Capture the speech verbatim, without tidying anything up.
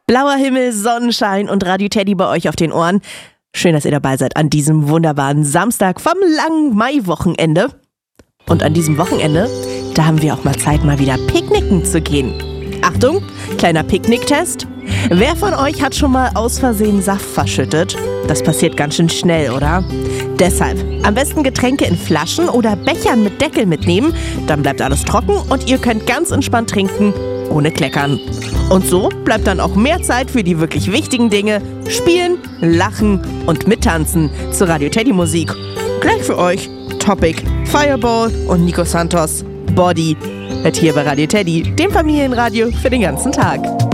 Blauer Himmel, Sonnenschein und Radio Teddy bei euch auf den Ohren. Schön, dass ihr dabei seid an diesem wunderbaren Samstag vom langen Maiwochenende. Und an diesem Wochenende, da haben wir auch mal Zeit, mal wieder picknicken zu gehen. Achtung, kleiner Picknicktest. Wer von euch hat schon mal aus Versehen Saft verschüttet? Das passiert ganz schön schnell, oder? Deshalb am besten Getränke in Flaschen oder Bechern mit Deckel mitnehmen. Dann bleibt alles trocken und ihr könnt ganz entspannt trinken, ohne Kleckern. Und so bleibt dann auch mehr Zeit für die wirklich wichtigen Dinge: Spielen, Lachen und Mittanzen zur Radio Teddy Musik. Gleich für euch Topic, Fireball und Nico Santos, Body. Hört hier bei Radio Teddy, dem Familienradio für den ganzen Tag.